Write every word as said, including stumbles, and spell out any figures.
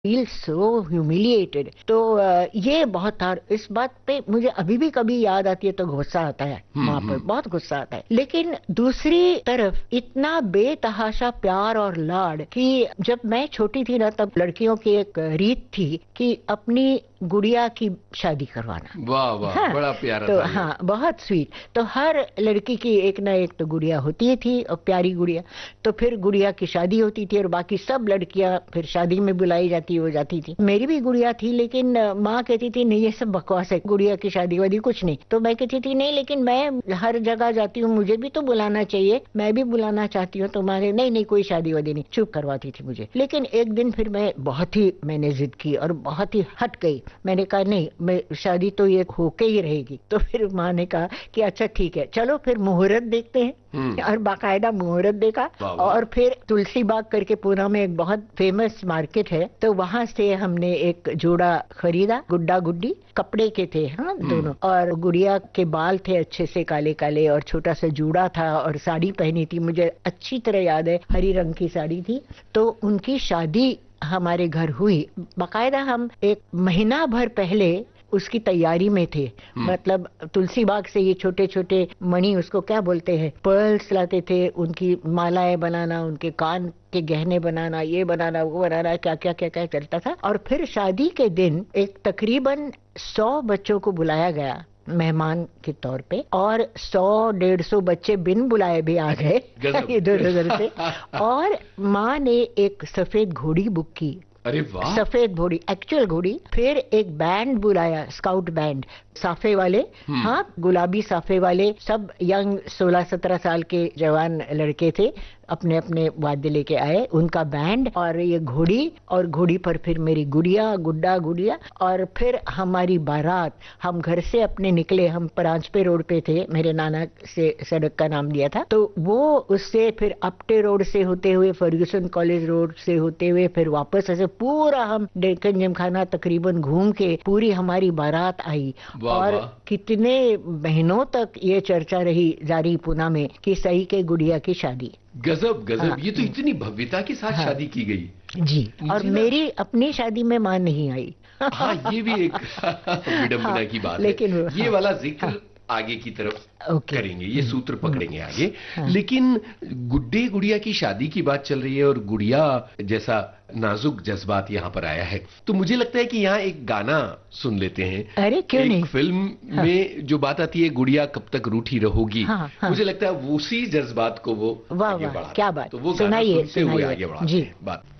Feel so humiliated. तो अ, ये बहुत था। इस बात पे मुझे अभी भी कभी याद आती है तो गुस्सा आता है, हम्म माँ पर हम्म। बहुत गुस्सा आता है। लेकिन दूसरी तरफ इतना बेतहाशा प्यार और लाड कि जब मैं छोटी थी ना, तब लड़कियों की एक रीत थी कि अपनी गुड़िया की शादी करवाना। वाह वाह, हाँ, बड़ा प्यारा तो था ये। हाँ, बहुत स्वीट। तो हर लड़की की एक ना एक तो गुड़िया होती ही थी, और प्यारी गुड़िया। तो फिर गुड़िया की शादी होती थी और बाकी सब लड़कियां फिर शादी में बुलाई जाती हो जाती थी। मेरी भी गुड़िया थी, लेकिन अ, माँ कहती थी नहीं ये सब बकवास है, गुड़िया की शादी वादी कुछ नहीं। तो मैं कहती थी नहीं, लेकिन मैं हर जगह जाती हूँ, मुझे भी तो बुलाना चाहिए, मैं भी बुलाना चाहती हूँ तुम्हारे। नहीं नहीं, कोई शादी वादी नहीं, चुप करवाती थी मुझे। लेकिन एक दिन फिर मैं बहुत ही मैंने जिद की और बहुत ही हट गई। मैंने कहा नहीं, मैं शादी तो ये होके ही रहेगी। तो फिर माँ ने कहा कि अच्छा ठीक है, चलो फिर मुहूर्त देखते हैं। हम्म। और बाकायदा मुहूर्त देखा। वाह वाह। और फिर तुलसी बाग करके पूना में एक बहुत फेमस मार्केट है, तो वहां से हमने एक जोड़ा खरीदा, गुड्डा गुड्डी कपड़े के थे, हाँ हम्म। दोनों। और गुड़िया के बाल थे अच्छे से काले काले, और छोटा सा जूड़ा था, और साड़ी पहनी थी, मुझे अच्छी तरह याद है, हरी रंग की साड़ी थी। तो उनकी शादी हमारे घर हुई। बाकायदा हम एक महीना भर पहले उसकी तैयारी में थे। हम्म। मतलब तुलसी बाग से ये छोटे छोटे मणि, उसको क्या बोलते हैं, पर्ल्स लाते थे, उनकी मालाएं बनाना, उनके कान के गहने बनाना, ये बनाना वो बनाना, क्या क्या क्या क्या चलता था। और फिर शादी के दिन एक तकरीबन सौ बच्चों को बुलाया गया मेहमान के तौर पे, और सौ डेढ़ सौ बच्चे बिन बुलाए भी आ गए गजब। इधर उधर से। और माँ ने एक सफेद घोड़ी बुक की, अरे वाह। सफेद घोड़ी, एक्चुअल घोड़ी। फिर एक बैंड बुलाया, स्काउट बैंड, साफे वाले। हम्म। हाँ, गुलाबी साफे वाले, सब यंग सोलह सत्रह साल के जवान लड़के थे, अपने अपने वाद्य लेके आए, उनका बैंड और ये घोड़ी। और घोड़ी पर फिर मेरी गुड़िया, गुड्डा गुड़िया। और फिर हमारी बारात, हम घर से अपने निकले, हम परांजपे रोड पे थे, मेरे नाना से सड़क का नाम दिया था। तो वो उससे फिर अपटे रोड से होते हुए, फर्ग्यूसन कॉलेज रोड से होते हुए, फिर वापस ऐसे पूरा हम डेक्कन जिमखाना तकरीबन घूम के पूरी हमारी बारात आई। वाह और वाह। कितने महीनों तक ये चर्चा रही जारी पूना में कि सही के गुड़िया की शादी। गजब हाँ, गजब, ये तो इतनी भव्यता के साथ हाँ शादी की गई। जी। और मुझे ना, मेरी अपनी शादी में मां नहीं आई। हाँ ये भी एक हाँ, विडंबना की बात है। लेकिन वो, ये हाँ, वाला हाँ, जिक्र आगे की तरफ ओके। करेंगे, ये हम्म, सूत्र हम्म, पकड़ेंगे आगे। हाँ। लेकिन गुड्डे गुड़िया की शादी की बात चल रही है और गुड़िया जैसा नाजुक जज्बात यहाँ पर आया है, तो मुझे लगता है कि यहाँ एक गाना सुन लेते हैं। अरे क्यों एक नहीं। फिल्म हाँ, में जो बात आती है, गुड़िया कब तक रूठी रहोगी, हाँ, हाँ। मुझे लगता है उसी जज्बात को वो वाह आगे वाह, बढ़ाते क्या हैं। बात। तो वो गाना सुनाइए सुनते हुए सुनाइए आगे बढ़ाते जी। हैं बात।